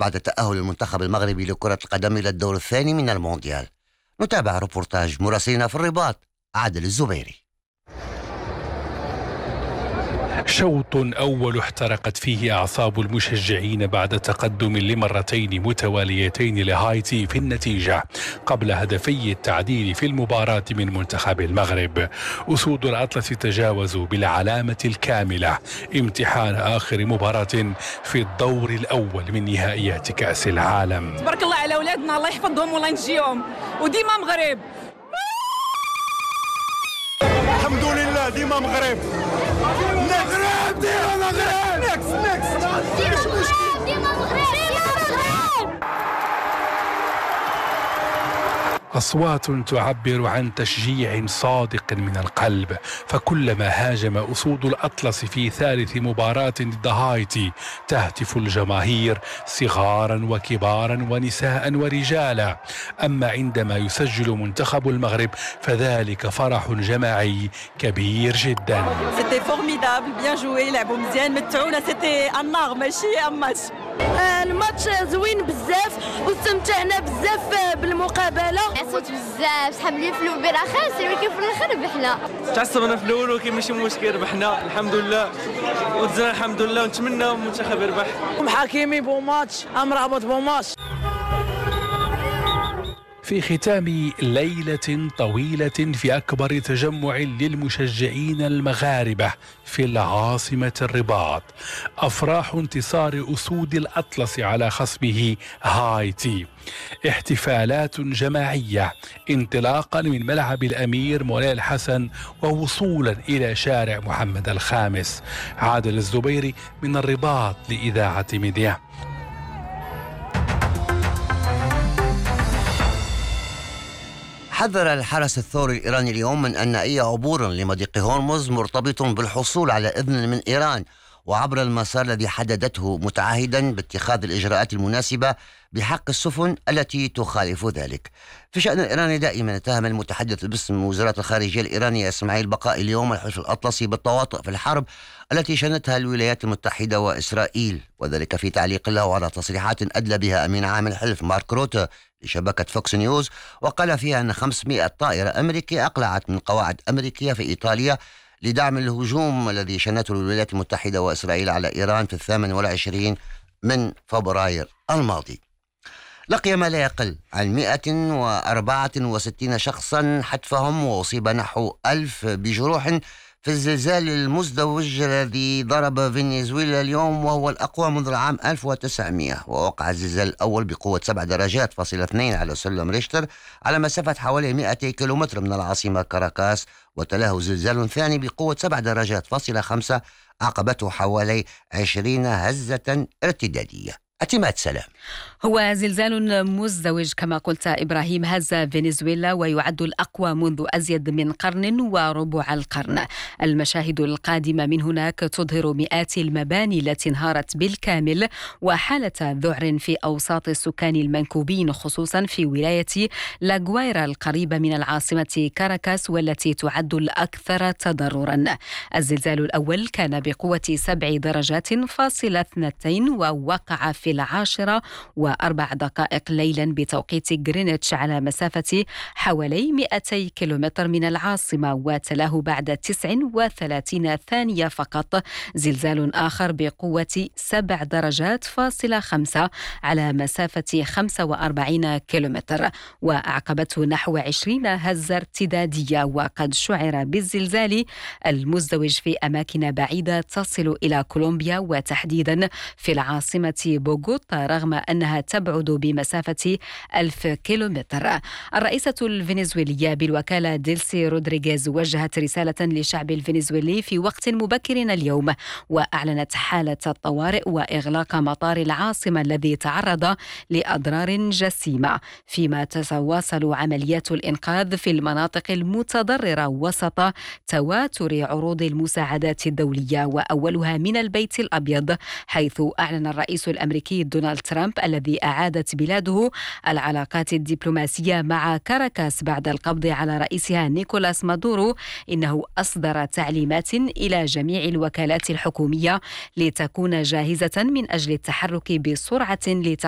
بعد تأهل المنتخب المغربي لكرة القدم إلى الدور الثاني من المونديال. نتابع روبورتاج مراسلنا في الرباط عادل الزبيري. شوط أول احترقت فيه أعصاب المشجعين بعد تقدم لمرتين متواليتين لهايتي في النتيجة قبل هدفي التعديل في المباراة من منتخب المغرب. أسود الأطلس تجاوزوا بالعلامة الكاملة امتحان آخر مباراة في الدور الأول من نهائيات كأس العالم. تبارك الله على أولادنا، الله يحفظهم والله ينجيهم، وديما مغرب. الحمد لله ديما مغرب. مغرب ديما مغرب. نكس ديما مغرب. أصوات تعبر عن تشجيع صادق من القلب، فكلما هاجم أسود الأطلس في ثالث مباراة ضد هايتي تهتف الجماهير صغارا وكبارا ونساء ورجالا. أما عندما يسجل منتخب المغرب فذلك فرح جماعي كبير جدا. سيتي فورميدابل، بيان جوي، لعبوا مزيان، متعونا، سيتي النار ماشي ماتش. الماتش زوين بزاف واستمتعنا بزاف بالمقابله. عصوت بزاف، صحاب لي في الاول خاسر ولكن في الاخر ربحنا. تعصبنا في الاول ولكن ماشي مشكل، ربحنا الحمد لله وتزنا الحمد لله، ونتمنى المنتخب يربح. حكيمي بو ماتش، امرابط بو ماتش. في ختام ليلة طويلة في أكبر تجمع للمشجعين المغاربة في العاصمة الرباط، أفراح انتصار أسود الأطلس على خصمه هايتي، احتفالات جماعية انطلاقا من ملعب الأمير مولاي الحسن ووصولا إلى شارع محمد الخامس. عادل الزبيري من الرباط لإذاعة ميديا. حذر الحرس الثوري الإيراني اليوم من أن أي عبور لمضيق هرمز مرتبط بالحصول على إذن من إيران وعبر المسار الذي حددته، متعهدا باتخاذ الإجراءات المناسبة بحق السفن التي تخالف ذلك. في الشأن الإيراني دائما اتهم المتحدث باسم وزارة الخارجية الإيرانية إسماعيل بقائي اليوم الحلف الأطلسي بالتواطؤ في الحرب التي شنتها الولايات المتحدة وإسرائيل، وذلك في تعليق له على تصريحات أدلى بها أمين عام الحلف مارك روتا لشبكة فوكس نيوز، وقال فيها أن 500 طائرة أمريكية أقلعت من قواعد أمريكية في إيطاليا لدعم الهجوم الذي شنته الولايات المتحدة وإسرائيل على إيران في 28 من فبراير الماضي. لقي ما لا يقل عن 164 شخصا حتفهم، وأصيب نحو 1000 بجروح في الزلزال المزدوج الذي ضرب فنزويلا اليوم، وهو الأقوى منذ العام 1900. ووقع الزلزال الأول بقوة 7 درجات فاصلة 2 على سلم ريشتر على مسافة حوالي 200 كيلومتر من العاصمة كاراكاس، وتلاه زلزال ثاني بقوة 7 درجات فاصلة 5 عقبته حوالي 20 هزة ارتدادية. اعتماد سلام. هو زلزال مزدوج كما قلت إبراهيم، هز فنزويلا ويعد الأقوى منذ أزيد من قرن وربع القرن. المشاهد القادمة من هناك تظهر مئات المباني التي انهارت بالكامل وحالة ذعر في أوساط السكان المنكوبين، خصوصا في ولاية لاغويرا القريبة من العاصمة كاراكاس والتي تعد الأكثر تضررا. الزلزال الأول كان بقوة 7 درجات فاصلة 2 ووقع في 10:04 ليلا بتوقيت غرينتش على مسافة حوالي 200 كيلومتر من العاصمة، وتلاه بعد 39 ثانية فقط زلزال آخر بقوة 7 درجات فاصلة 5 على مسافة 45 كيلومتر، وأعقبته نحو 20 هزة ارتدادية. وقد شعر بالزلزال المزدوج في أماكن بعيدة تصل إلى كولومبيا وتحديدا في العاصمة بوغوتا رغم أنها تبعد بمسافة 1000 كيلومتر. الرئيسة الفنزويلية بالوكالة ديلسي رودريغيز وجهت رسالة للشعب الفنزويلي في وقت مبكر اليوم، وأعلنت حالة الطوارئ وإغلاق مطار العاصمة الذي تعرض لأضرار جسيمة، فيما تتواصل عمليات الإنقاذ في المناطق المتضررة وسط تواتر عروض المساعدات الدولية، وأولها من البيت الأبيض، حيث أعلن الرئيس الأمريكي دونالد ترامب الذي أعادت بلاده العلاقات الدبلوماسية مع كاراكاس بعد القبض على رئيسها نيكولاس مادورو إنه أصدر تعليمات إلى جميع الوكالات الحكومية لتكون جاهزة من أجل التحرك بسرعة